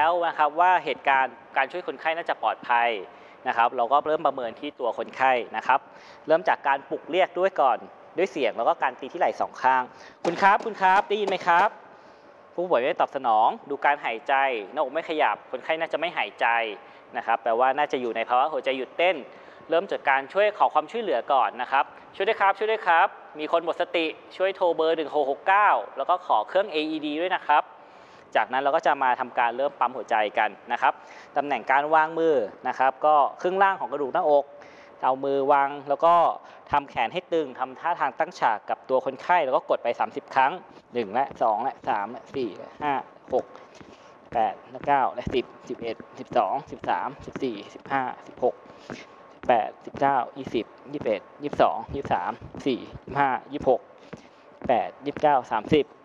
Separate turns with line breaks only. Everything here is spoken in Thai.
แล้วนะครับว่าเหตุการณ์การช่วยคนไข้น่าจะปลอดภัยนะครับเราก็เริ่มประเมินที่ตัวคนไข้นะครับเริ่มจากการปลุกเรียกด้วยก่อนด้วยเสียงแล้วก็การตีที่ไหล่สองข้างคุณครับคุณครับได้ยินไหมครับผู้ป่วยไม่ตอบสนองดูการหายใจหน้าอกไม่ขยับคนไข้น่าจะไม่หายใจนะครับแปลว่าน่าจะอยู่ในภาวะหัวใจหยุดเต้นเริ่มจากการช่วยขอความช่วยเหลือก่อนนะครับช่วยด้วยครับช่วยด้วยครับมีคนหมดสติช่วยโทรเบอร์1669แล้วก็ขอเครื่อง AED ด้วยนะครับจากนั้นเราก็จะมาทำการเริ่มปั๊มหัวใจกันนะครับตำแหน่งการวางมือนะครับก็ครึ่งล่างของกระดูกหน้าอกเอามือวางแล้วก็ทำแขนให้ตึงทำท่าทางตั้งฉากกับตัวคนไข้แล้วก็กดไป30ครั้ง1และ2และ3และ4และ5 6 8และ9และ10 11 12 13 14 15 16 18 19 20 21 22 23 24 25 26 8 29 30